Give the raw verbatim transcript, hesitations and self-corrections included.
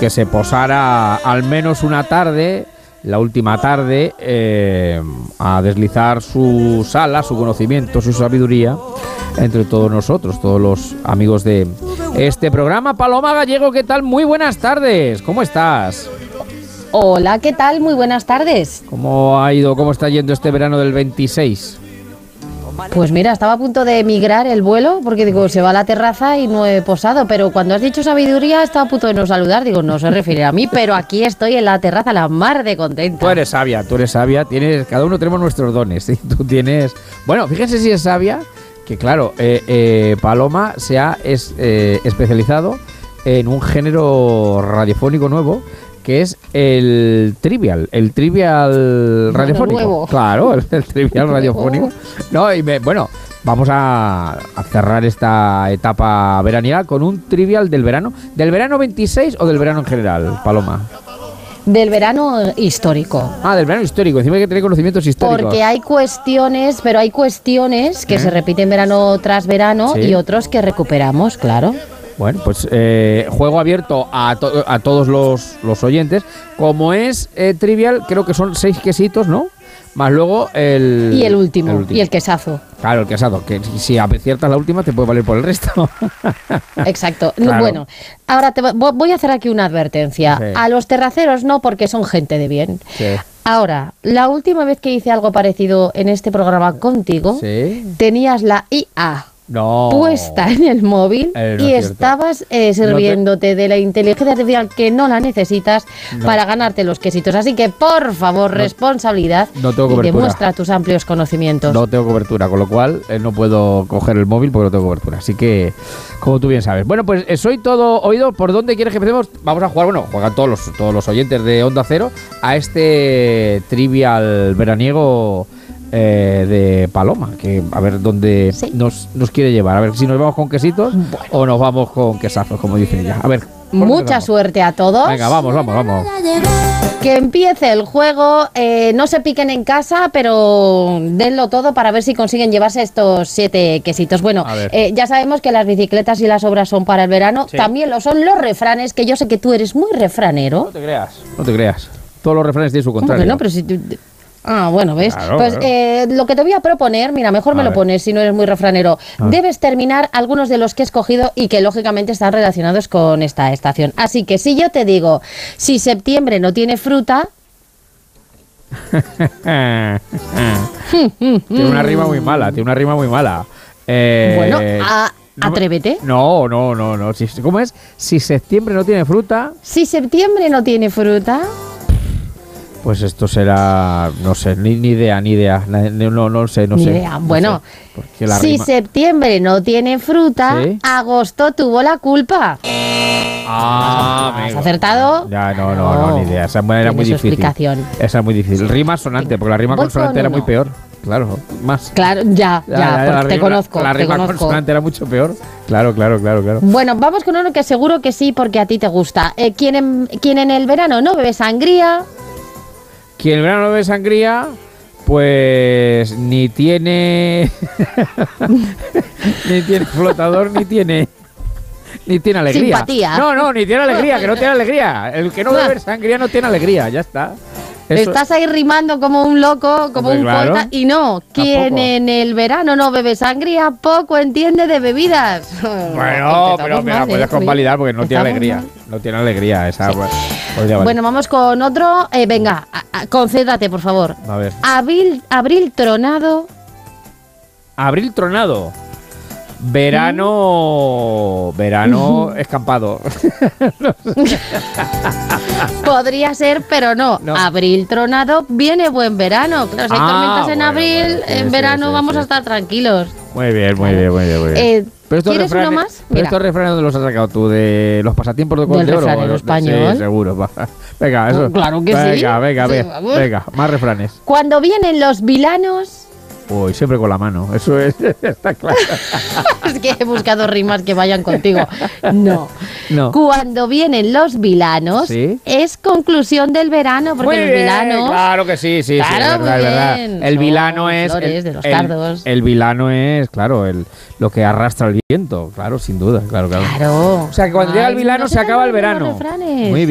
que se posara al menos una tarde, la última tarde, eh, a deslizar su sala, su conocimiento, su sabiduría entre todos nosotros, todos los amigos de este programa. Paloma Gallego, ¿qué tal? Muy buenas tardes, ¿cómo estás? Hola, ¿qué tal? Muy buenas tardes. ¿Cómo ha ido, cómo está yendo este verano del veintiséis? Pues mira, estaba a punto de emigrar el vuelo, porque digo, se va a la terraza y no he posado, pero cuando has dicho sabiduría estaba a punto de no saludar, digo, no se refiere a mí, pero aquí estoy en la terraza, la mar de contenta. Tú eres sabia, tú eres sabia, tienes, cada uno tenemos nuestros dones, ¿sí? Tú tienes... Bueno, fíjense si es sabia, que claro, eh, eh, Paloma se ha es, eh, especializado en un género radiofónico nuevo, que es el trivial, el trivial radiofónico. Nuevo. Claro, el, el trivial radiofónico. No, y me, bueno, vamos a, a cerrar esta etapa veraniega con un trivial del verano. ¿Del verano veintiséis o del verano en general, Paloma? Del verano histórico. Ah, del verano histórico. Encima hay que tener conocimientos históricos. Porque hay cuestiones, pero hay cuestiones que ¿Eh? se repiten verano tras verano, ¿sí? Y otros que recuperamos, claro. Bueno, pues eh, juego abierto a, to- a todos los, los oyentes. Como es eh, trivial, creo que son seis quesitos, ¿no? Más luego el... Y el último, el último. Y el quesazo. Claro, el quesazo, que si aciertas la última te puede valer por el resto. Exacto. Claro. Bueno, ahora te voy a hacer aquí una advertencia. Sí. A los terraceros no, porque son gente de bien. Sí. Ahora, la última vez que hice algo parecido en este programa contigo, Sí. tenías la I A No. puesta en el móvil Eh, no y es cierto. estabas eh, sirviéndote no te... de la inteligencia artificial que no la necesitas no. para ganarte los quesitos. Así que, por favor, no, responsabilidad no tengo y cobertura. demuestra tus amplios conocimientos. No tengo cobertura, con lo cual eh, no puedo coger el móvil porque no tengo cobertura. Así que, como tú bien sabes. Bueno, pues eh, soy todo oído. ¿Por dónde quieres que empecemos? Vamos a jugar, bueno, juegan todos los, todos los oyentes de Onda Cero a este trivial veraniego eh, de Paloma, que a ver dónde sí. nos, nos quiere llevar. A ver si nos vamos con quesitos bueno. o nos vamos con quesazos, como dice ella. A ver. Mucha suerte a todos. Venga, vamos, vamos, vamos. Que empiece el juego, eh, no se piquen en casa, pero denlo todo para ver si consiguen llevarse estos siete quesitos. Bueno, eh, ya sabemos que las bicicletas y las obras son para el verano, sí. También lo son los refranes, que yo sé que tú eres muy refranero. No te creas, no te creas. Todos los refranes tienen su contrario. ¿Cómo que no? Pero si tú... Ah, bueno, ¿ves? Claro, pues claro. Eh, lo que te voy a proponer, mira, mejor a me ver. lo pones si no eres muy refranero. Debes terminar algunos de los que he escogido y que lógicamente están relacionados con esta estación. Así que si yo te digo, si septiembre no tiene fruta... Tiene una rima muy mala, tiene una rima muy mala. Eh, bueno, a, no, atrévete. No, no, no, no. Si, ¿Cómo es? Si septiembre no tiene fruta... Si septiembre no tiene fruta... Pues esto será, no sé, ni, ni idea, ni idea, no, no, no sé, no ni sé. Idea. No bueno, sé, la si rima... septiembre no tiene fruta, ¿sí? Agosto tuvo la culpa. Ah, ¿has acertado? Ya, no, no, no, no, ni idea. Esa era muy difícil. Explicación. Esa es muy difícil. Rima sonante, porque la rima Voy consonante con era uno. muy peor. Claro, más. Claro, ya, ya, ya, ya porque te rima, conozco. La, la te rima conozco. consonante era mucho peor. Claro, claro, claro, claro. Bueno, vamos con uno que seguro que sí, porque a ti te gusta. Eh, ¿quién, en, ¿Quién en el verano no bebe sangría? Quien en el verano no bebe sangría, pues ni tiene ni tiene flotador, ni tiene ni tiene alegría. Simpatía. No, no, ni tiene alegría, que no tiene alegría. El que no bebe sangría no tiene alegría, ya está. Eso. Estás ahí rimando como un loco, como Hombre, un claro. poeta, y no, quien en el verano no bebe sangría, poco entiende de bebidas. Bueno, pero me la puedes convalidar porque no tiene alegría. Mal. No tiene alegría esa. Sí. Pues, bueno, vamos con otro. Eh, venga, a, a, concéntrate, por favor. A ver. Abril, abril tronado. Abril tronado. Verano. ¿Mm? Verano escampado. Podría ser, pero no. no. Abril tronado, viene buen verano. Claro, si hay ah, tormentas en bueno, abril, bueno, sí, en sí, verano sí, vamos sí. a estar tranquilos. Muy bien, muy bien, muy bien. Muy bien. Eh, pero estos ¿Quieres refranes, uno más? Pero Mira. estos refranes, ¿dónde los has sacado tú? ¿De los pasatiempos de Col de Oro? Del refranero español. Sí, seguro. Va. Venga, eso. Claro que venga, sí. Venga, venga, sí, venga, venga, más refranes. Cuando vienen los vilanos... Uy, siempre con la mano, eso es, está claro. Es que he buscado rimas que vayan contigo. No. no. Cuando vienen los vilanos, ¿sí? Es conclusión del verano, porque Muy los bien, vilanos... claro que sí, sí, claro, sí, es verdad, es verdad. El Son vilano es... flores el, de los el, cardos. El vilano es, claro, el, lo que arrastra el viento, claro, sin duda, claro, claro. Claro. O sea, que cuando Ay, llega el vilano no se acaba el verano. Muy bien.